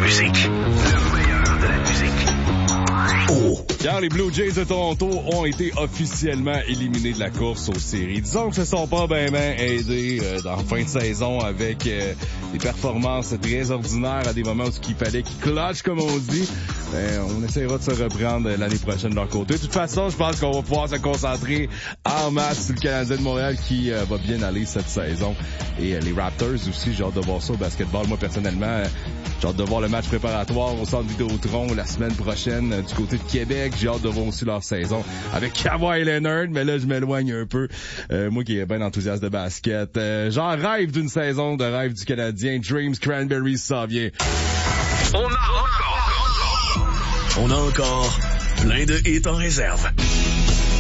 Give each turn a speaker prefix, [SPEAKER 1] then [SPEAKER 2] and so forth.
[SPEAKER 1] musique. Le meilleur de la musique. Oh.
[SPEAKER 2] Car les Blue Jays de Toronto ont été officiellement éliminés de la course aux séries. Disons que se sont pas ben aidés dans la fin de saison avec des performances très ordinaires à des moments où il fallait qu'ils clutchent, comme on dit. On essaiera de se reprendre l'année prochaine de leur côté. De toute façon, je pense qu'on va pouvoir se concentrer en masse sur le Canadien de Montréal qui va bien aller cette saison. Et les Raptors aussi, j'ai hâte de voir ça au basketball. Moi, personnellement, j'ai hâte de voir le match préparatoire au Centre Vidéotron la semaine prochaine du côté de Québec. J'ai hâte de voir aussi leur saison avec Kawhi Leonard, mais là, je m'éloigne un peu. Moi qui est bien enthousiaste de basket. J'en rêve d'une saison de rêve du Canadien. Dreams Cranberries, ça vient.
[SPEAKER 1] On a encore plein de hits en réserve.